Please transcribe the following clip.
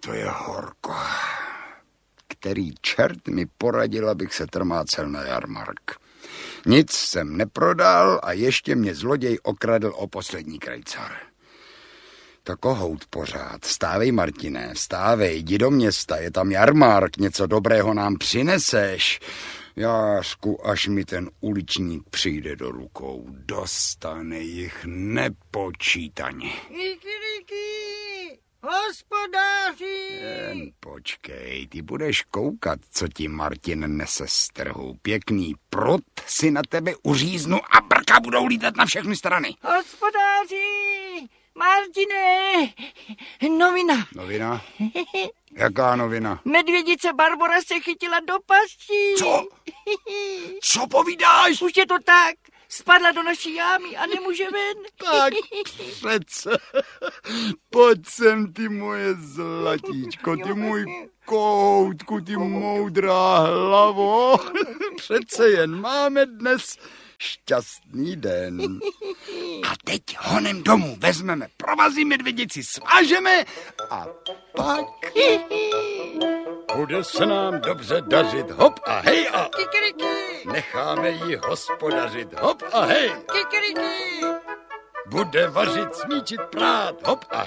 to je horko. Který čert mi poradil, abych se trmácel na jarmark. Nic jsem neprodal a ještě mě zloděj okradl o poslední krejcar. To kohout pořád. Vstávej, Martine, vstávej, jdi do města, je tam jarmark, něco dobrého nám přineseš. Jářku, až mi ten uličník přijde do rukou, dostane jich nepočítaně. Díky, hospodáři! Jen počkej, ty budeš koukat, co ti Martin nese z trhu. Pěkný prut si na tebe uříznu a brka budou lítat na všechny strany. Hospodáři! Martine! Novina! Novina? Jaká novina? Medvědice Barbora se chytila do pasti. Co? Co povídáš? Už je to tak. Spadla do naší jámy a nemůže ven. Tak přece. Pojď sem, ty moje zlatíčko, ty můj koutku, ty moudrá hlavo. Přece jen máme dnes šťastný den. A teď honem domů vezmeme provazy, medvědici svážeme a pak bude se nám dobře dařit. Hop a hej a Kikiriki, necháme jí hospodařit. Hop a hej. kikiriki. Bude vařit, smíčit, prát. Hop a